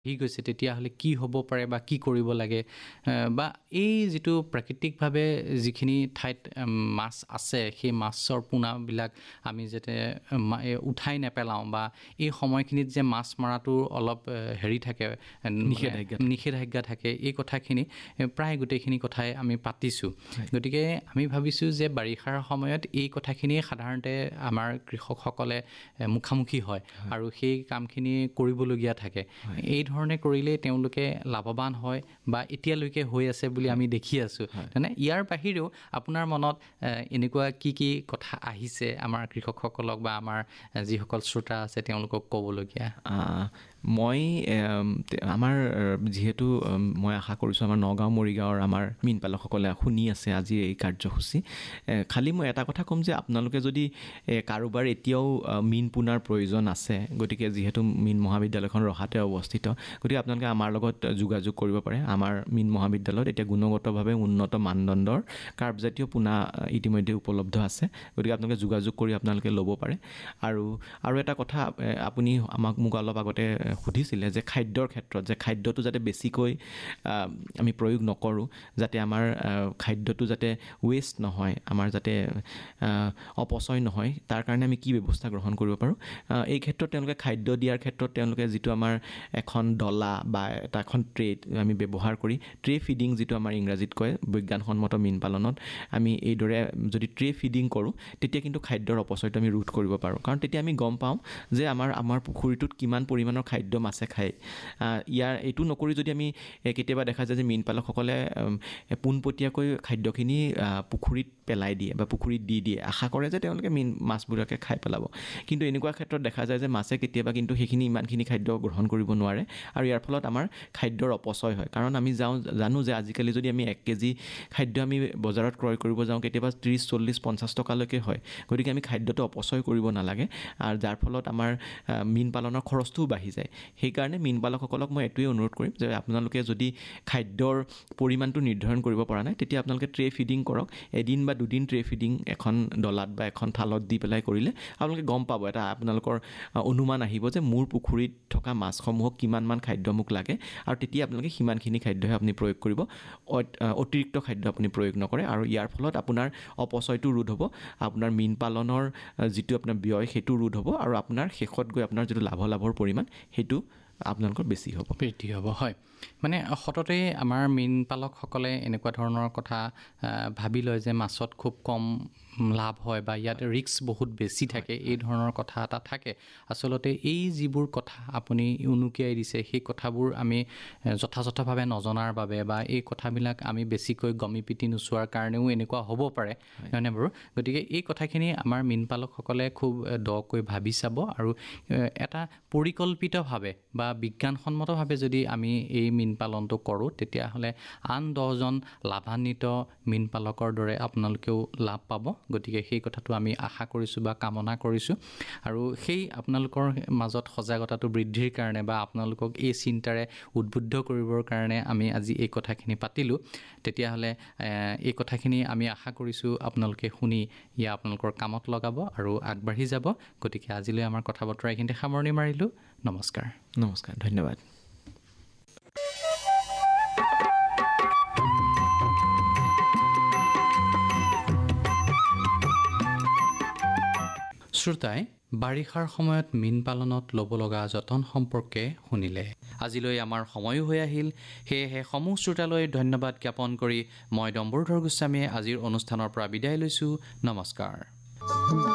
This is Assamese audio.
গৈছে তেতিয়াহ'লে কি হ'ব পাৰে বা কি কৰিব লাগে বা এই যিটো প্ৰাকৃতিকভাৱে যিখিনি ঠাইত মাছ আছে সেই মাছৰ পোনাবিলাক আমি যাতে উঠাই নেপেলাওঁ বা এই সময়খিনিত যে মাছ মৰাটো অলপ হেৰি থাকে নিষেধাজ্ঞা থাকে এই কথাখিনি প্ৰায় গোটেইখিনি কথাই আমি পাতিছোঁ। গতিকে আমি ভাবিছোঁ যে বাৰিষাৰ সময়ত এই কথাখিনি সাধাৰণতে আমাৰ কৃষকসকলে মুখামুখি হয় আৰু সেই কামখিনি কৰিবলগীয়া থাকে। এই ধৰণে কৰিলে তেওঁলোকে লাভৱান হয় বা এতিয়ালৈকে হৈ আছে বুলি আমি দেখি আছোঁ। মানে ইয়াৰ বাহিৰেও আপোনাৰ মনত এনেকুৱা কি কথা আহিছে আমাৰ কৃষকসকলক বা আমাৰ যিসকল শ্ৰোতা আছে তেওঁলোকক ক'বলগীয়া? মই আমাৰ যিহেতু মই আশা কৰিছোঁ আমাৰ নগাঁও মৰিগাঁৱৰ আমাৰ মীনপালকসকলে শুনি আছে আজিৰ এই কাৰ্যসূচী। খালি মই এটা কথা ক'ম যে আপোনালোকে যদি কাৰোবাৰ এতিয়াও মীন পোনাৰ প্ৰয়োজন আছে, গতিকে যিহেতু মীন মহাবিদ্যালয়খন ৰহাতে অৱস্থিত, গতিকে আপোনালোকে আমাৰ লগত যোগাযোগ কৰিব পাৰে। আমাৰ মীন মহাবিদ্যালয়ত এতিয়া গুণগতভাৱে উন্নত মানদণ্ডৰ কাৰ্পজাতীয় পোনা ইতিমধ্যে উপলব্ধ আছে। গতিকে আপোনালোকে যোগাযোগ কৰি আপোনালোকে ল'ব পাৰে। আৰু এটা কথা আপুনি মোক অলপ আগতে সুধিছিলে যে খাদ্যৰ ক্ষেত্ৰত, যে খাদ্যটো যাতে বেছিকৈ আমি প্ৰয়োগ নকৰোঁ, যাতে আমাৰ খাদ্যটো যাতে ৱেষ্ট নহয়, আমাৰ যাতে অপচয় নহয়, তাৰ কাৰণে আমি কি ব্যৱস্থা গ্ৰহণ কৰিব পাৰোঁ। এই ক্ষেত্ৰত তেওঁলোকে খাদ্য দিয়াৰ ক্ষেত্ৰত তেওঁলোকে যিটো আমাৰ এখন ডলা বা এখন ট্ৰে আমি ব্যৱহাৰ কৰি ট্ৰে ফিডিং যিটো আমাৰ ইংৰাজীত কয় বিজ্ঞানসন্মত মীন পালনত, আমি এইদৰে যদি ট্ৰে ফিডিং কৰোঁ তেতিয়া কিন্তু খাদ্যৰ অপচয়টো আমি ৰোধ কৰিব পাৰোঁ। কাৰণ তেতিয়া আমি গম পাওঁ যে আমাৰ পুখুৰীটোত কিমান পৰিমাণৰ খাদ্য মাছে খায়। এইটো নকৰি যদি আমি কেতিয়াবা দেখা যায় যে মীন পালকসকলে পোনপটীয়াকৈ খাদ্যখিনি পুখুৰীত পেলাই দিয়ে বা পুখুৰীত দি দিয়ে, আশা কৰে যে তেওঁলোকে মাছবোৰকে খাই পেলাব। কিন্তু এনেকুৱা ক্ষেত্ৰত দেখা যায় যে মাছে কেতিয়াবা কিন্তু সেইখিনি ইমানখিনি খাদ্য গ্ৰহণ কৰিব নোৱাৰে আৰু ইয়াৰ ফলত আমাৰ খাদ্যৰ অপচয় হয়। কাৰণ আমি জানো যে আজিকালি যদি আমি 1 কেজি খাদ্য আমি বজাৰত ক্ৰয় কৰিব যাওঁ কেতিয়াবা 30, 40, 50 টকালৈকে হয়। গতিকে আমি খাদ্যটো অপচয় কৰিব নালাগে আৰু যাৰ ফলত আমাৰ মীন পালনৰ খৰচটোও বাঢ়ি যায়। সেইকাৰণে মীন পালকসকলক মই এইটোৱে অনুৰোধ কৰিম যে আপোনালোকে যদি খাদ্যৰ পৰিমাণটো নিৰ্ধাৰণ কৰিব পৰা নাই তেতিয়া আপোনালোকে ট্ৰে ফিডিং কৰক। এদিন বা 2 দিন ট্ৰে ফিডিং এখন ডলাত বা এখন থালত দি পেলাই কৰিলে আপোনালোকে গম পাব, এটা আপোনালোকৰ অনুমান আহিব যে মোৰ পুখুৰীত থকা মাছসমূহক কিমানমান খাদ্য মোক লাগে আৰু তেতিয়া আপোনালোকে সিমানখিনি খাদ্যহে আপুনি প্ৰয়োগ কৰিব, অতিৰিক্ত খাদ্য আপুনি প্ৰয়োগ নকৰে। আৰু ইয়াৰ ফলত আপোনাৰ অপচয়টো ৰোধ হ'ব, আপোনাৰ মীন পালনৰ যিটো আপোনাৰ ব্যয় সেইটো ৰোধ হ'ব আৰু আপোনাৰ শেষত গৈ আপোনাৰ যিটো লাভৰ পৰিমাণ সেইটো আপোনালোকৰ বৃদ্ধি হ'ব। হয়, মানে সততে আমাৰ মীন পালকসকলে এনেকুৱা ধৰণৰ কথা ভাবি লয় যে মাছত খুব কম লাভ হয় বা ইয়াত ৰিস্ক বহুত বেছি থাকে, এই ধৰণৰ কথা এটা থাকে। আচলতে এই যিবোৰ কথা আপুনি উনুকিয়াই দিছে সেই কথাবোৰ আমি যথাযথভাৱে নজনাৰ বাবে বা এই কথাবিলাক আমি বেছিকৈ গমি পিটি নোচোৱাৰ কাৰণেও এনেকুৱা হ'ব পাৰে, হয়নে বাৰু? গতিকে এই কথাখিনি আমাৰ মীন পালকসকলে খুব দকৈ ভাবি চাব আৰু এটা পৰিকল্পিতভাৱে বা বিজ্ঞানসন্মতভাৱে যদি আমি এই মীন পালনটো কৰোঁ তেতিয়াহ'লে আন 10জন লাভান্বিত মীন পালকৰ দৰে আপোনালোকেও লাভ পাব। গতিকে সেই কথাটো আমি আশা কৰিছোঁ বা কামনা কৰিছোঁ আৰু সেই আপোনালোকৰ মাজত সজাগতাটো বৃদ্ধিৰ কাৰণে বা আপোনালোকক এই চিন্তাৰে উদ্বুদ্ধ কৰিবৰ কাৰণে আমি আজি এই কথাখিনি পাতিলোঁ। তেতিয়াহ'লে এই কথাখিনি আমি আশা কৰিছোঁ আপোনালোকে শুনি ইয়া আপোনালোকৰ কামত লগাব আৰু আগবাঢ়ি যাব। গতিকে আজিলৈ আমাৰ কথা বতৰা এইখিনিতে সামৰণি মাৰিলোঁ। নমস্কাৰ। ধন্যবাদ। শ্ৰোতাই বাৰিষাৰ সময়ত মীন পালনত ল'ব লগা যতন সম্পৰ্কে শুনিলে। আজিলৈ আমাৰ সময়ো হৈ আহিল, সেয়েহে সমূহ শ্ৰোতালৈ ধন্যবাদ জ্ঞাপন কৰি মই ডম্বৰুধৰ গোস্বামীয়ে আজিৰ অনুষ্ঠানৰ পৰা বিদায় লৈছোঁ। নমস্কাৰ।